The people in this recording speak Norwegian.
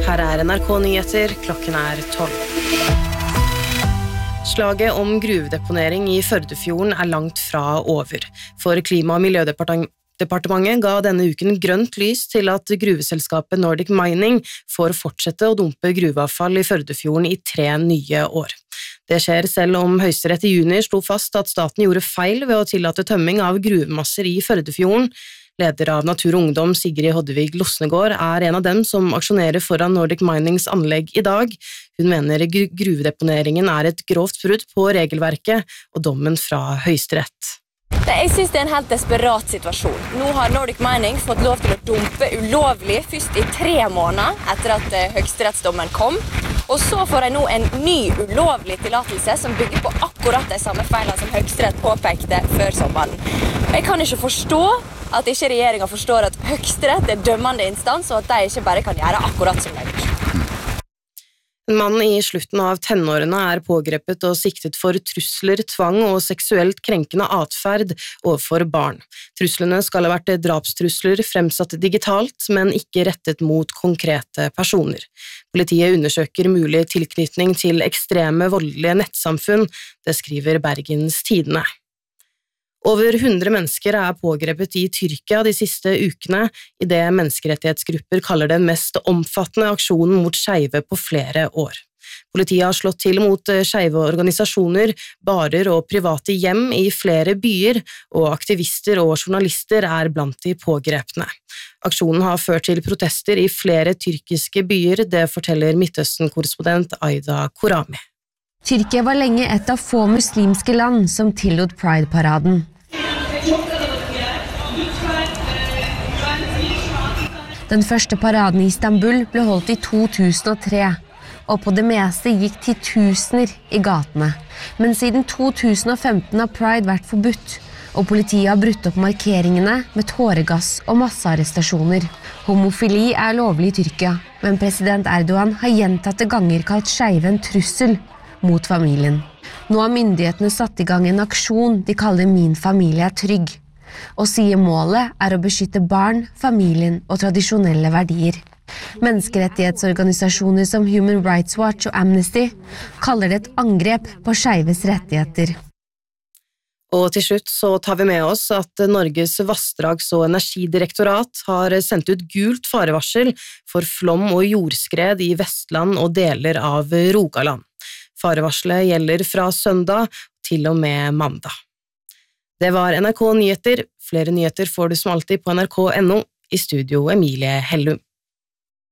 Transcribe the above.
Her NRK Nyheter, klokken 12. Slaget om gruvedeponering i Førdefjorden langt fra over. For Klima- og miljødepartementet ga denne uken grønt lys til at gruveselskapet Nordic Mining får fortsette å dumpe gruveavfall i Førdefjorden i 3 nye år. Det skjer selv om Høyesterett i juni slo fast at staten gjorde feil ved å tillate tømming av gruvemasser i Førdefjorden. Leder av Natur og Ungdom, Sigrid Hoddevig Losnegård, en av dem som aksjonerer foran Nordic Minings anlegg i dag. Hun mener gruvedeponeringen et grovt brudd på regelverket og dommen fra Høyesterett. Jeg synes det en helt desperat situasjon. Nå har Nordic Mining fått lov til å dumpe ulovlig først i 3 måneder etter at høyesterettsdommen kom. Og så får jeg nå en ny ulovlig tillatelse som bygger på akkurat de samme feilene som Høyesterett påpekte før sommeren. Jeg kan ikke forstå at ikke regjeringen forstår at Høyesterett dømmende instans, og at de ikke bare kan gjøre akkurat som de vil. En mann i slutten av tenårene pågrepet og siktet for trusler, tvang og seksuelt krenkende atferd overfor barn. Truslene skal ha vært drapstrusler fremsatt digitalt, men ikke rettet mot konkrete personer. Politiet undersøker mulig tilknytning til ekstreme voldelige nettsamfunn, det skriver Bergens Tidende. Over 100 mennesker pågrepet i Tyrkia de siste ukene, i det menneskerettighetsgrupper kaller den mest omfattende aksjonen mot skeive på flere år. Politiet har slått til mot skeive organisasjoner, barer og private hjem i flere byer, og aktivister og journalister blant de pågrepne. Aksjonen har ført til protester i flere tyrkiske byer, det forteller Midtøsten-korrespondent Aida Korami. Tyrkia var lenge et av få muslimske land som tillot Pride-paraden. Den første paraden i Istanbul ble holdt i 2003, og på det meste gikk titusener i gatene. Men siden 2015 har Pride vært forbudt, og politiet har brutt opp markeringene med tåregass og massearrestasjoner. Homofili lovlig i Tyrkia, men president Erdogan har gjentatte ganger kalt skeive en trussel mot familien. Nå har myndighetene satt i gang en aksjon de kaller Min familie trygg, og sier målet å beskytte barn, familien og tradisjonelle verdier. Menneskerettighetsorganisasjoner som Human Rights Watch og Amnesty kaller det et angrep på skeives rettigheter. Og til slutt så tar vi med oss at Norges vassdrags- og energidirektorat har sendt ut gult farevarsel for flom og jordskred i Vestland og deler av Rogaland. Farevarselet gjelder fra søndag til og med mandag. Det var NRK Nyheter. Flere nyheter får du som alltid på nrk.no. I studio Emilie Hellum.